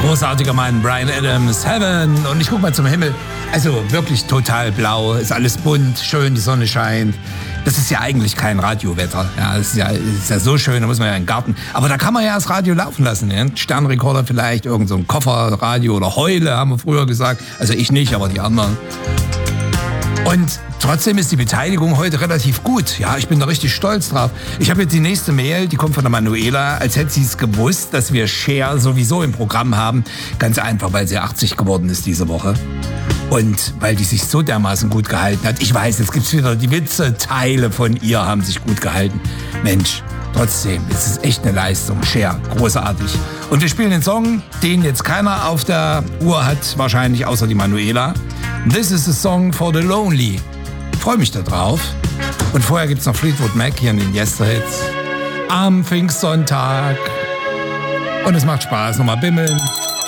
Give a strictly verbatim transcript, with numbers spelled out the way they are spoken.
Großartiger Mann, Bryan Adams, Heaven. Und ich guck mal zum Himmel. Also wirklich total blau, ist alles bunt, schön, die Sonne scheint. Das ist ja eigentlich kein Radiowetter. Ja, das ist ja, ist ja so schön, da muss man ja in den Garten. Aber da kann man ja das Radio laufen lassen. Ja? Sternrekorder vielleicht, irgend so ein Kofferradio oder Heule, haben wir früher gesagt. Also ich nicht, aber die anderen. Und trotzdem ist die Beteiligung heute relativ gut. Ja, ich bin da richtig stolz drauf. Ich habe jetzt die nächste Mail, die kommt von der Manuela, als hätte sie es gewusst, dass wir Cher sowieso im Programm haben. Ganz einfach, weil sie achtzig geworden ist diese Woche. Und weil die sich so dermaßen gut gehalten hat. Ich weiß, jetzt gibt's wieder die Witze. Teile von ihr haben sich gut gehalten. Mensch, trotzdem, es ist echt eine Leistung. Cher, großartig. Und wir spielen den Song, den jetzt keiner auf der Uhr hat, wahrscheinlich außer die Manuela. This is a song for the lonely. Ich freue mich da drauf. Und vorher gibt's noch Fleetwood Mac hier in den Yesterhits. Am Pfingstsonntag. Und es macht Spaß. Nochmal bimmeln.